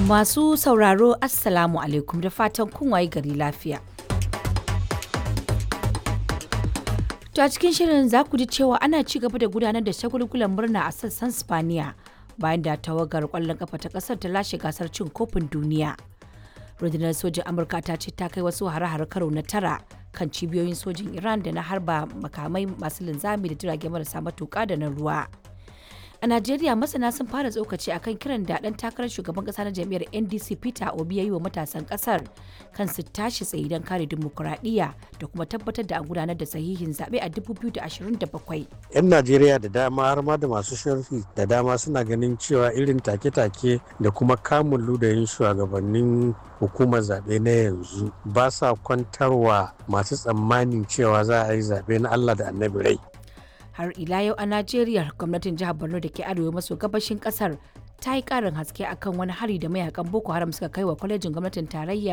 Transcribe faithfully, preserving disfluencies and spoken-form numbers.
Masu sauraro Assalamu alaikum da fatan kun waye gari lafiya. To a cikin shirin za ku ji cewa ana ci gaba da gudanar da shagulgulan murna a sassan Spaniya bayan da tawagar kwallon kafa ta kasar ta lashe gasar cin kofin duniya. Rundunar sojin Amurka ta ce ta kai wasu hare-hare karo na tara kan cibiyoyin sojin Iran da na harba makamai masu linzami da jirage marasa matuƙa da na ruwa. A Najeriya masana sun fara tsokaci akan kiran da ɗan takarar shugaban ƙasa na jam'iyyar N D C Peter Obi ya yi wa matasan ƙasar kan su tashi tsaye don kare dimokuraɗiyya da kuma tabbatar da an gudanar da sahihin zaɓe a dubu biyu da ashirin da bakwai. 'Yan Najeriya da dama har ma da masu sharhi da dama suna ganin cewa irin take-take da kuma kamun ludayin shugabannin hukumar zaɓe na yanzu ba sa kwantarwa masu tsammanin cewa za a yi zaɓe na Allah da Annabi rai. Har ila yau a Najeriya gwamnatin jihar Borno da ke arewa maso gabashin kasar ta yi karin haske akan wani hari da mayakan Boko Haram suka kai wa kwalejin gwamnatin tarayya